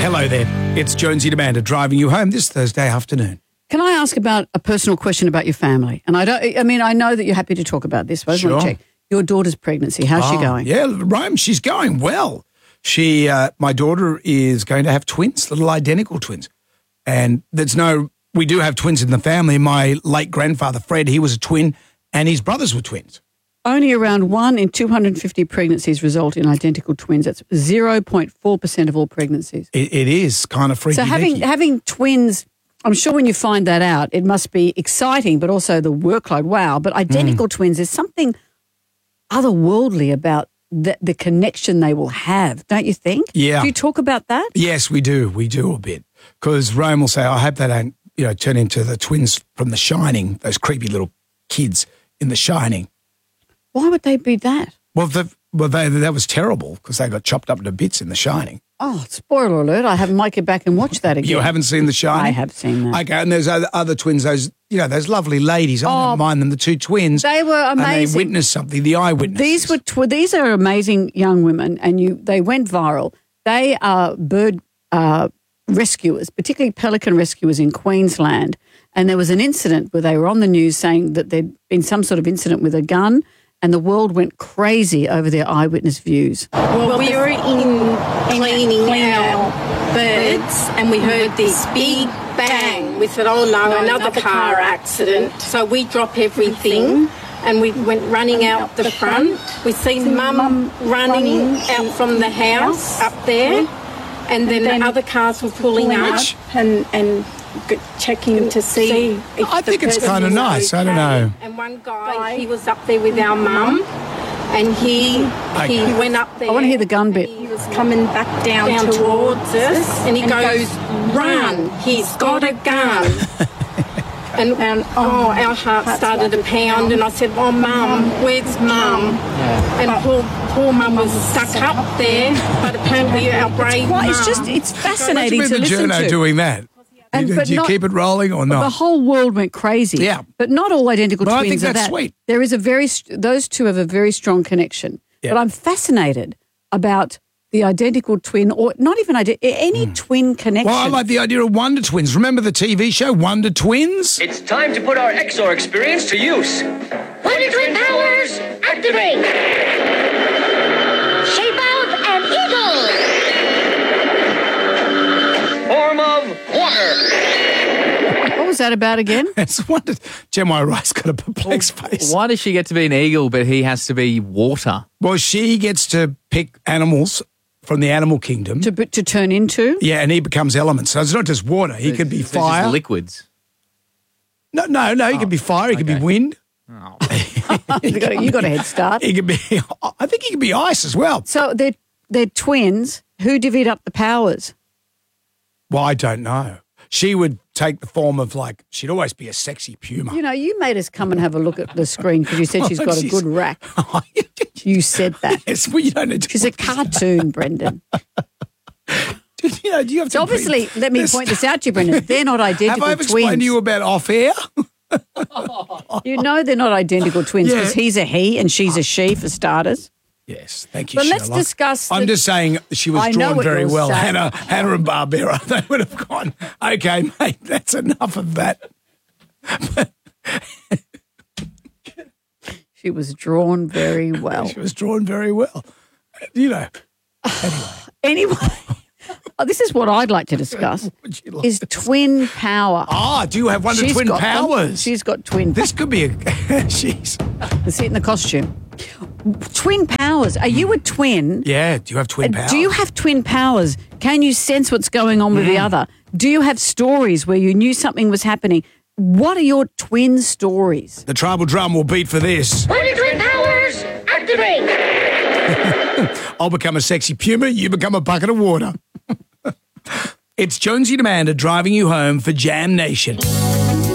Hello there. It's Jonesy and Amanda driving you home this Thursday afternoon. Can I ask about a personal question about your family? And I know that you're happy to talk about this, but I just want to check. Your daughter's pregnancy, how's she going? Yeah, Rome, she's going well. My daughter is going to have twins, little identical twins. And we do have twins in the family. My late grandfather, Fred, he was a twin and his brothers were twins. Only around 1 in 250 pregnancies result in identical twins. That's 0.4% of all pregnancies. It is kind of freaky. So having twins, I'm sure when you find that out, it must be exciting, but also the workload. Wow. But identical twins, there's something otherworldly about the connection they will have, don't you think? Yeah. Do you talk about that? Yes, we do. We do a bit. Because Rome will say, I hope they don't, turn into the twins from The Shining, those creepy little kids in The Shining. Why would they be that? Well, that was terrible because they got chopped up into bits in The Shining. Oh, spoiler alert. I might get back and watch that again. You haven't seen The Shining? I have seen that. Okay, and there's other twins, those lovely ladies. I don't mind them, the two twins. They were amazing. And they witnessed something, the eyewitnesses. These are amazing young women, and they went viral. They are bird rescuers, particularly pelican rescuers in Queensland. And there was an incident where they were on the news saying that there'd been some sort of incident with a gun, and the world went crazy over their eyewitness views. Well, we were cleaning our birds and we heard this big bang. We said, oh no, another car accident. So we drop everything and we went running out the front. We seen Mum running out from the house up there, and then other cars were pulling up and checking to see if I think it's kind of nice. I don't know. And one guy, he was up there with our mum, and he went up there. I want to hear the gun bit. He was coming back down towards us, and he goes, "Run! He's got a gun!" and our heart started to pound, and I said, "Oh, Mum, where's Mum?" And poor Mum was stuck up there, but apparently our brave Mum. It's fascinating to listen to. The journo doing that. Do you keep it rolling or not? The whole world went crazy. Yeah. But not all identical twins I think are that's that. Sweet. There is those two have a very strong connection. Yeah. But I'm fascinated about the identical twin, or not even any twin connection. Well, I like the idea of Wonder Twins. Remember the TV show Wonder Twins? It's time to put our XOR experience to use. Wonder Twin powers, activate! Shape out an eagle! Form of water. What was that about again? It's Wonder. Jeremiah Rice got a perplexed face. Why does she get to be an eagle, but he has to be water? Well, she gets to pick animals from the animal kingdom. To turn into? Yeah, and he becomes elements. So it's not just water. He could be fire. Just liquids. No. He could be fire. He could be wind. Oh. You got a head start. He could be. I think he could be ice as well. So they're twins. Who divvied up the powers? Well, I don't know. She would take the form of she'd always be a sexy puma. You made us come and have a look at the screen because you said she's got a good rack. You said that. Yes, well, you don't need to. She's a cartoon, Brendan. Do you have to obviously, let me point this out to you, Brendan. They're not identical Have I twins. explained to you about off air? You know they're not identical twins because he's a he and she's a she, for starters. Yes, thank you, But let's Sherlock. discuss... I'm just saying she was drawn very well. Hannah and Barbera, they would have gone, okay, mate, that's enough of that. She was drawn very well. She was drawn very well. Anyway. This is what I'd like to discuss, is twin power. Do you have twin powers? She's got twin powers. This could be she's... Let's see it in the costume. Twin powers. Are you a twin? Yeah. Do you have twin powers? Do you have twin powers? Can you sense what's going on with the other? Do you have stories where you knew something was happening? What are your twin stories? The tribal drum will beat for this. Wonder Twin powers, activate! I'll become a sexy puma, you become a bucket of water. It's Jonesy and Amanda driving you home for Jam Nation.